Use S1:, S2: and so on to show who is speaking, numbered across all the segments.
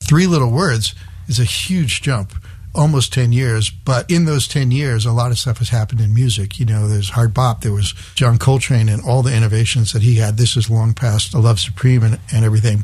S1: Three Little Words is a huge jump. Almost 10 years, but in those 10 years, a lot of stuff has happened in music. There's hard bop, there was John Coltrane and all the innovations that he had. This is long past A Love Supreme and everything,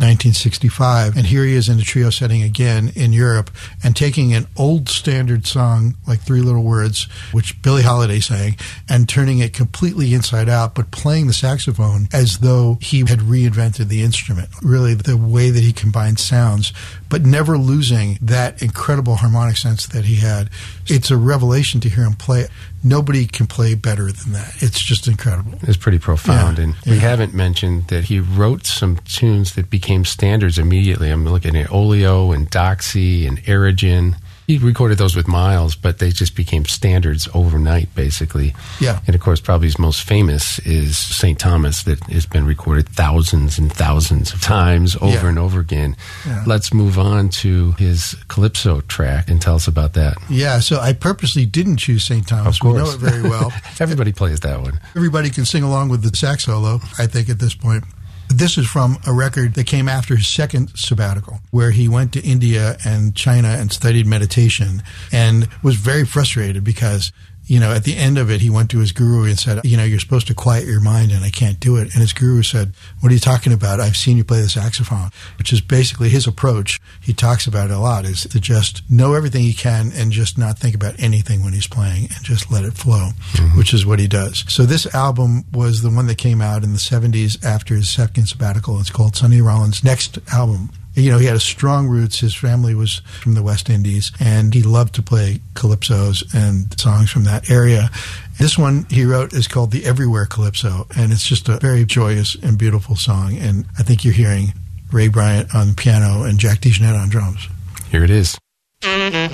S1: 1965. And here he is in a trio setting again in Europe and taking an old standard song like Three Little Words, which Billie Holiday sang, and turning it completely inside out, but playing the saxophone as though he had reinvented the instrument. Really, the way that he combined sounds, but never losing that incredible harmonic sense that he had. It's a revelation to hear him play. Nobody can play better than that. It's just incredible.
S2: It's pretty profound. And we haven't mentioned that he wrote some tunes that became standards immediately. I'm looking at Oleo and Doxy and Aerogen. He recorded those with Miles, but they just became standards overnight, basically.
S1: Yeah.
S2: And, of course, probably his most famous is St. Thomas, that has been recorded thousands and thousands of times over and over again. Yeah. Let's move on to his Calypso track and tell us about that.
S1: Yeah, so I purposely didn't choose St. Thomas.
S2: Of course.
S1: We know it very well.
S2: Everybody plays that one.
S1: Everybody can sing along with the sax solo, I think, at this point. This is from a record that came after his second sabbatical, where he went to India and China and studied meditation and was very frustrated because, at the end of it, he went to his guru and said, you're supposed to quiet your mind and I can't do it. And his guru said, what are you talking about? I've seen you play the saxophone, which is basically his approach. He talks about it a lot, is to just know everything he can and just not think about anything when he's playing and just let it flow, which is what he does. So this album was the one that came out in the 70s after his second sabbatical. It's called Sonny Rollins' next album. He had a strong roots. His family was from the West Indies, and he loved to play calypsos and songs from that area. This one he wrote is called The Everywhere Calypso, and it's just a very joyous and beautiful song. And I think you're hearing Ray Bryant on piano and Jack DeJohnette on drums.
S2: Here it is.
S3: Mm-hmm.